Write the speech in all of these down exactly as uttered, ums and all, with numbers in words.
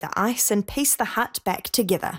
the ice and piece the hut back together.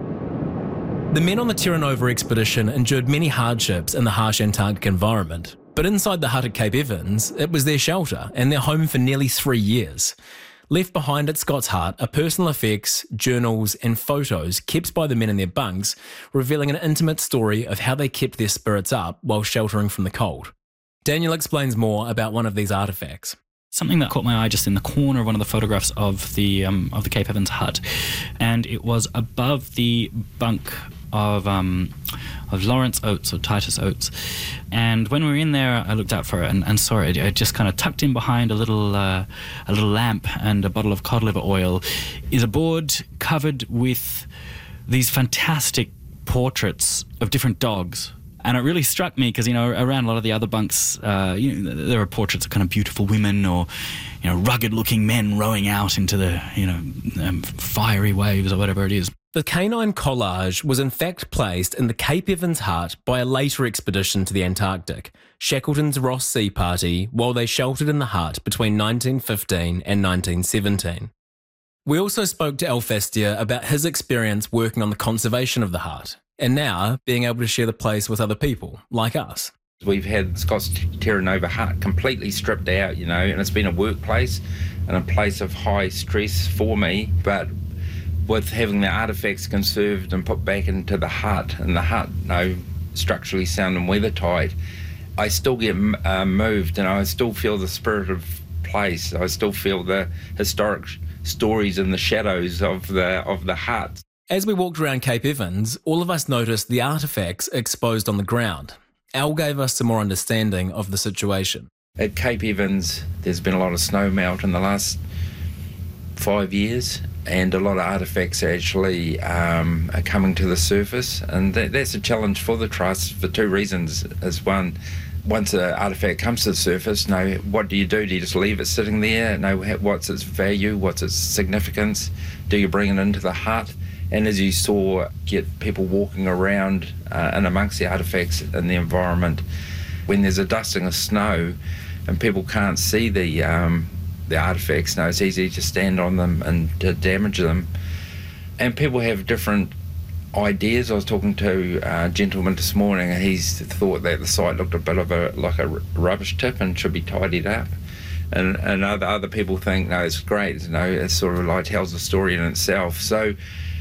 The men on the Terra Nova expedition endured many hardships in the harsh Antarctic environment, but inside the hut at Cape Evans, it was their shelter and their home for nearly three years. Left behind at Scott's hut are personal effects, journals and photos kept by the men in their bunks, revealing an intimate story of how they kept their spirits up while sheltering from the cold. Daniel explains more about one of these artefacts. Something that caught my eye just in the corner of one of the photographs of the um, of the Cape Evans hut, and it was above the bunk of um, of Lawrence Oates or Titus Oates. And when we were in there, I looked out for it and, and saw it. It just kind of tucked in behind a little uh, a little lamp and a bottle of cod liver oil is a board covered with these fantastic portraits of different dogs. And it really struck me because, you know, around a lot of the other bunks, uh, you know, there are portraits of kind of beautiful women or, you know, rugged-looking men rowing out into the, you know, um, fiery waves or whatever it is. The canine collage was in fact placed in the Cape Evans hut by a later expedition to the Antarctic, Shackleton's Ross Sea Party, while they sheltered in the hut between nineteen fifteen and nineteen seventeen. We also spoke to Alfastia about his experience working on the conservation of the hut, and now being able to share the place with other people, like us. We've had Scott's Terra Nova hut completely stripped out, you know, and it's been a workplace and a place of high stress for me, but with having the artefacts conserved and put back into the hut, and the hut, you know, structurally sound and weathertight, I still get uh, moved, and I still feel the spirit of place. I still feel the historic stories in the shadows of the of the hut. As we walked around Cape Evans, all of us noticed the artefacts exposed on the ground. Al gave us some more understanding of the situation. At Cape Evans, there's been a lot of snow melt in the last five years, and a lot of artefacts actually um, are coming to the surface, and that, that's a challenge for the Trust for two reasons. Is one, once an artefact comes to the surface, know what do you do? Do you just leave it sitting there? Know what's its value? What's its significance? Do you bring it into the hut? And as you saw, get people walking around uh, and amongst the artefacts in the environment. When there's a dusting of snow and people can't see the um, the artefacts, no, it's easy to stand on them and to damage them. And people have different ideas. I was talking to a gentleman this morning, and he's thought that the site looked a bit of a like a rubbish tip and should be tidied up. And, and other other people think, no, it's great. You know, it sort of like tells a story in itself. So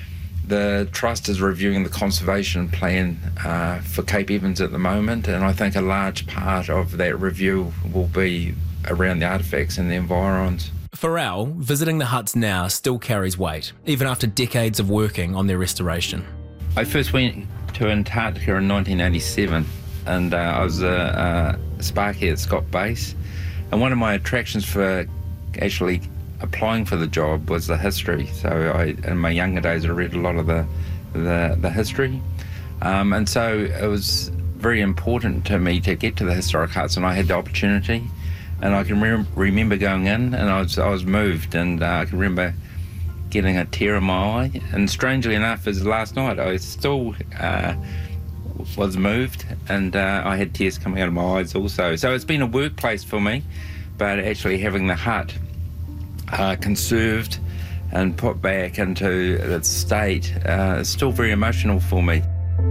the Trust is reviewing the conservation plan uh, for Cape Evans at the moment, and I think a large part of that review will be around the artefacts and the environs. For Al, visiting the huts now still carries weight, even after decades of working on their restoration. I first went to Antarctica in nineteen eighty-seven, and uh, I was a, a sparky at Scott Base, and one of my attractions for actually applying for the job was the history. So I, in my younger days, I read a lot of the the, the history, um, and so it was very important to me to get to the historic huts, and I had the opportunity. And I can re- remember going in, and I was I was moved, and uh, I can remember getting a tear in my eye. And strangely enough, as last night, I still uh, was moved, and uh, I had tears coming out of my eyes also. So it's been a workplace for me, but actually having the hut uh, conserved and put back into its state uh, is still very emotional for me.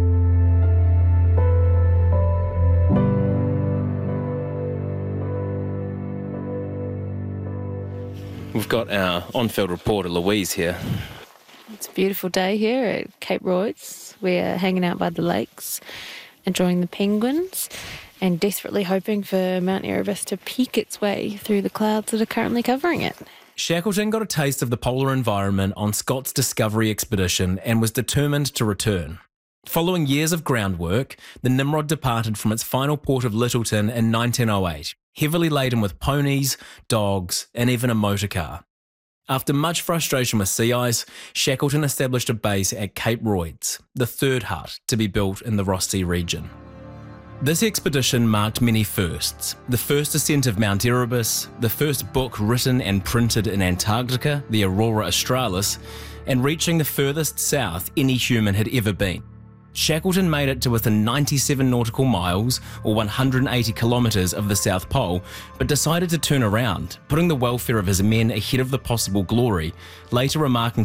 We've got our on-field reporter, Louise, here. It's a beautiful day here at Cape Royds. We're hanging out by the lakes, enjoying the penguins, and desperately hoping for Mount Erebus to peek its way through the clouds that are currently covering it. Shackleton got a taste of the polar environment on Scott's Discovery expedition and was determined to return. Following years of groundwork, the Nimrod departed from its final port of Lyttelton in nineteen oh eight, heavily laden with ponies, dogs, and even a motor car. After much frustration with sea ice, Shackleton established a base at Cape Royds, the third hut to be built in the Ross Sea region. This expedition marked many firsts: the first ascent of Mount Erebus, the first book written and printed in Antarctica, the Aurora Australis, and reaching the furthest south any human had ever been. Shackleton made it to within ninety-seven nautical miles, or one hundred eighty kilometres of the South Pole, but decided to turn around, putting the welfare of his men ahead of the possible glory, later remarking